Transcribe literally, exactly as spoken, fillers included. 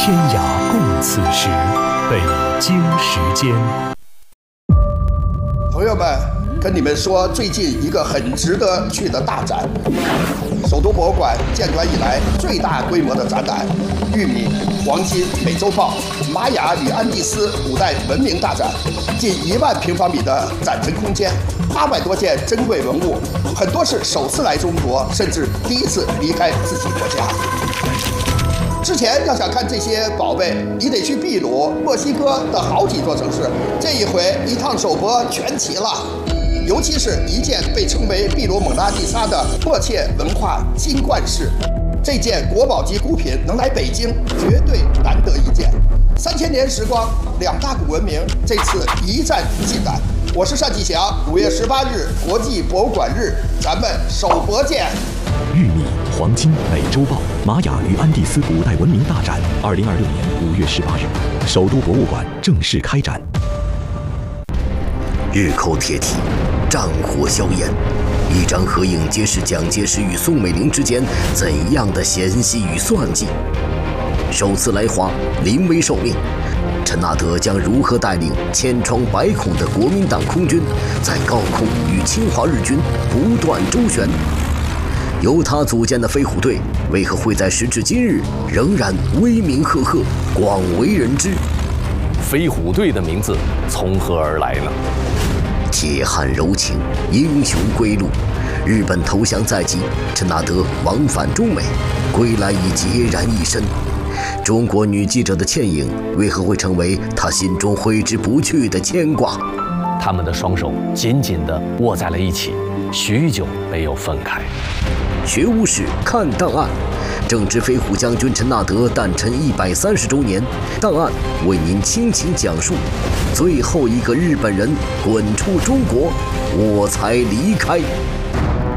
天涯共此时，北京时间。 朋友们，跟你们说最近一个很值得去的大展，首都博物馆建馆以来最大规模的展览——玉米、黄金、美洲豹、玛雅与安第斯古代文明大展，近一万平方米的展陈空间，八百多件珍贵文物，很多是首次来中国，甚至第一次离开自己国家。之前要想看这些宝贝，你得去秘鲁、墨西哥的好几座城市，这一回一趟首博全齐了。尤其是一件被称为秘鲁蒙娜丽莎的迫切文化金冠饰，这件国宝级孤品能来北京，绝对难得一见。三千年时光，两大古文明这次一战尽览。我是单霁翔，五月十八日国际博物馆日，咱们首博见。 玉米、黄金、美洲豹、玛雅与安第斯古代文明大展，二零二六年五月十八日，首都博物馆正式开展。 日寇铁蹄，战火硝烟，一张合影揭示蒋介石与宋美龄之间怎样的嫌隙与算计。首次来华，临危受命，陈纳德将如何带领千疮百孔的国民党空军，在高空与侵华日军不断周旋？由他组建的飞虎队，为何会在时至今日仍然威名赫赫，广为人知？ 飞虎队的名字从何而来呢？ 铁汉柔情，英雄归路。日本投降在即，陈纳德往返中美，归来已孑然一身。中国女记者的倩影，为何会成为他心中挥之不去的牵挂？ 他们的双手紧紧地握在了一起，许久没有分开。 学无史，看档案。正值飞虎将军陈纳德诞辰一百三十周年，档案为您倾情讲述最后一个日本人滚出中国，我才离开。